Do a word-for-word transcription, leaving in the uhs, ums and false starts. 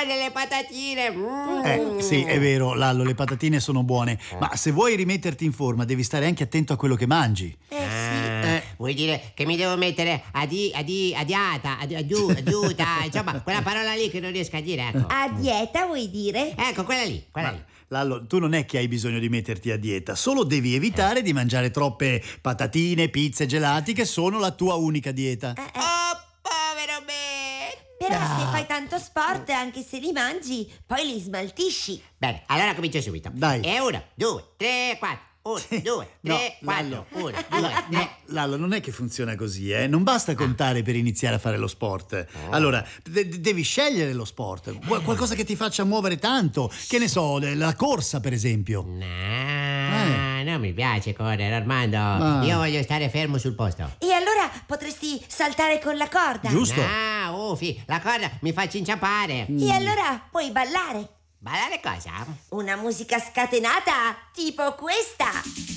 buone le patatine. Mm. Eh, sì, è vero, Lallo, le patatine sono buone, ma se vuoi rimetterti in forma devi stare anche attento a quello che mangi. Eh sì. Eh. Vuol dire che mi devo mettere a di, a di, a dieta, a, di, a giù, a giuta, insomma, quella parola lì che non riesco a dire, ecco. A dieta vuoi dire? Ecco, quella lì, quella Ma, lì. Lallo, tu non è che hai bisogno di metterti a dieta, solo devi evitare di mangiare troppe patatine, pizze, gelati, che sono la tua unica dieta. Eh, eh. Oh, povero me! Però Ah. se fai tanto sport, anche se li mangi, poi li smaltisci. Bene, allora comincio subito. Dai. E uno, due, tre, quattro. Uno, due, No, tre, quattro. Lallo. Uno, due, La- tre. no, Lallo, non è che funziona così, eh? Non basta contare per iniziare a fare lo sport. Allora, de- devi scegliere lo sport, Qual- qualcosa che ti faccia muovere tanto. Che ne so, le- la corsa, per esempio. No, non mi piace correre, Armando. Ma- Io voglio stare fermo sul posto. E allora potresti saltare con la corda. Giusto? Ah, uffi, la corda mi faccia inciampare. E allora puoi ballare. Ballare cosa? Una musica scatenata tipo questa.